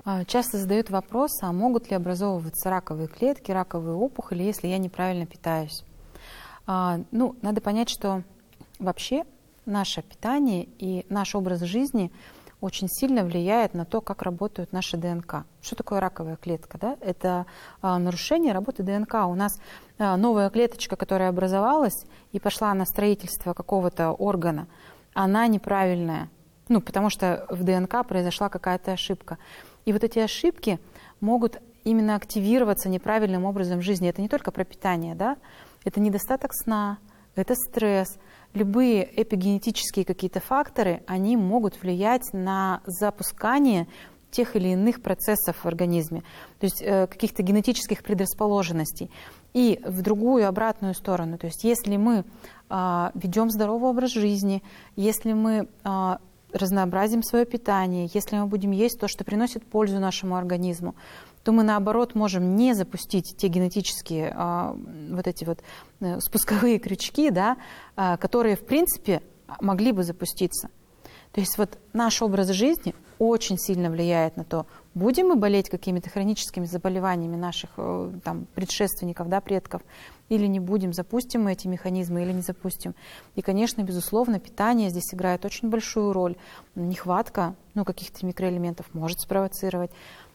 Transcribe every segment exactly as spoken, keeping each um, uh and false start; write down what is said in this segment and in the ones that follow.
Часто задают вопрос, а могут ли образовываться раковые клетки, раковые опухоли, если я неправильно питаюсь? Ну, надо понять, что вообще наше питание и наш образ жизни очень сильно влияет на то, как работают наши ДНК. Что такое раковая клетка? Да? Это нарушение работы ДНК. У нас новая клеточка, которая образовалась и пошла на строительство какого-то органа, она неправильная, ну, потому что в ДНК произошла какая-то ошибка. И вот эти ошибки могут именно активироваться неправильным образом жизни. Это не только про питание, да? Это недостаток сна, это стресс. Любые эпигенетические какие-то факторы, они могут влиять на запускание тех или иных процессов в организме, то есть э, каких-то генетических предрасположенностей. И в другую, обратную сторону, то есть если мы э, ведем здоровый образ жизни, если мы э, разнообразим свое питание, если мы будем есть то, что приносит пользу нашему организму, то мы, наоборот, можем не запустить те генетические а, вот эти вот а, спусковые крючки, да, а, которые, в принципе, могли бы запуститься. То есть вот наш образ жизни очень сильно влияет на то, будем мы болеть какими-то хроническими заболеваниями наших там, предшественников, да, предков, или не будем, запустим мы эти механизмы или не запустим. И, конечно, безусловно, питание здесь играет очень большую роль. Нехватка ну, каких-то микроэлементов может спровоцировать.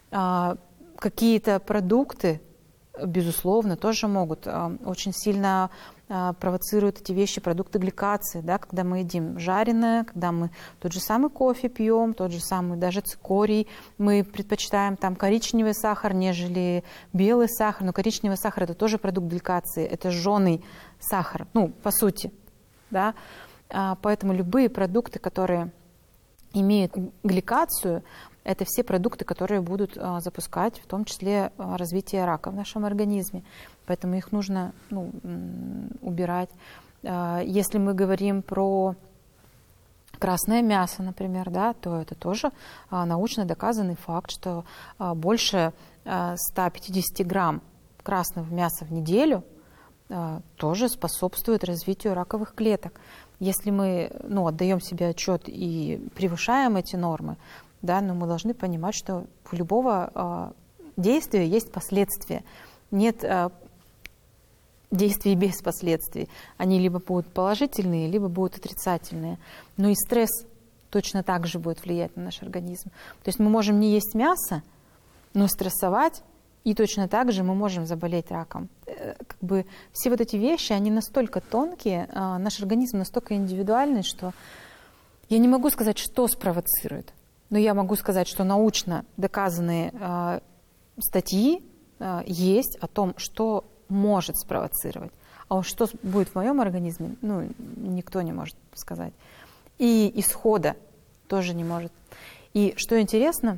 Какие-то продукты, безусловно, тоже могут очень сильно провоцируют эти вещи, продукты гликации, да, когда мы едим жареное, когда мы тот же самый кофе пьем, тот же самый даже цикорий, мы предпочитаем там коричневый сахар, нежели белый сахар, но коричневый сахар это тоже продукт гликации, это жженый сахар, ну, по сути, да, поэтому любые продукты, которые имеют гликацию, это все продукты, которые будут а, запускать, в том числе а, развитие рака в нашем организме. Поэтому их нужно ну, убирать. А, если мы говорим про красное мясо, например, да, то это тоже а, научно доказанный факт, что а, больше а, ста пятидесяти грамм красного мяса в неделю а, тоже способствует развитию раковых клеток. Если мы ну, отдаем себе отчет и превышаем эти нормы, да, но мы должны понимать, что у любого э, действия есть последствия. Нет э, действий без последствий. Они либо будут положительные, либо будут отрицательные. Но и стресс точно так же будет влиять на наш организм. То есть мы можем не есть мясо, но стрессовать, и точно так же мы можем заболеть раком. Э, как бы все вот эти вещи, они настолько тонкие, э, наш организм настолько индивидуальный, что я не могу сказать, что спровоцирует. Но я могу сказать, что научно доказанные э, статьи э, есть о том, что может спровоцировать. А вот что будет в моем организме, ну, никто не может сказать. И исхода тоже не может. И что интересно,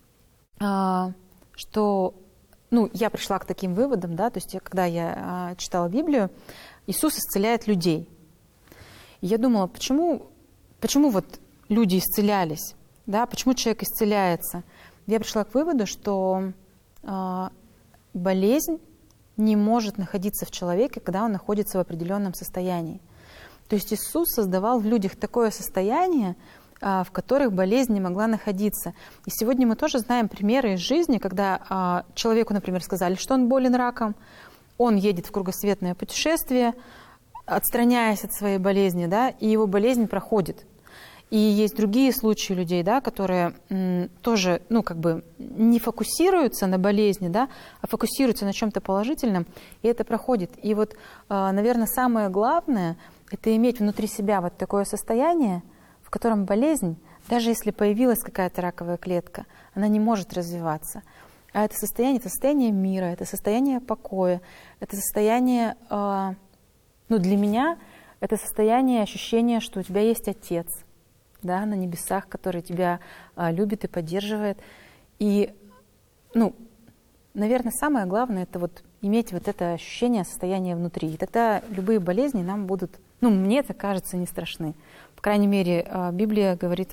э, что ну, я пришла к таким выводам, да, то есть когда я э, читала Библию, Иисус исцеляет людей. И я думала, почему, почему вот люди исцелялись? Да, почему человек исцеляется? Я пришла к выводу, что э, болезнь не может находиться в человеке, когда он находится в определенном состоянии. То есть Иисус создавал в людях такое состояние, э, в которых болезнь не могла находиться. И сегодня мы тоже знаем примеры из жизни, когда э, человеку, например, сказали, что он болен раком, он едет в кругосветное путешествие, отстраняясь от своей болезни, да, и его болезнь проходит. И есть другие случаи людей, да, которые м, тоже, ну, как бы не фокусируются на болезни, да, а фокусируются на чем-то положительном, и это проходит. И вот, э, наверное, самое главное – это иметь внутри себя вот такое состояние, в котором болезнь, даже если появилась какая-то раковая клетка, она не может развиваться. А это состояние, это состояние мира, это состояние покоя, это состояние, э, ну, для меня, это состояние ощущения, что у тебя есть Отец, да, на небесах, который тебя а, любит и поддерживает. И, ну, наверное, самое главное – это вот иметь вот это ощущение состояния внутри. И тогда любые болезни нам будут, ну, мне это кажется, не страшны. По крайней мере, Библия говорит